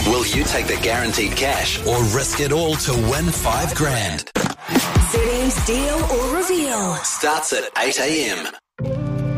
Will you take the guaranteed cash or risk it all to win $5 grand? ZM Steal or Reveal Starts at 8 a.m.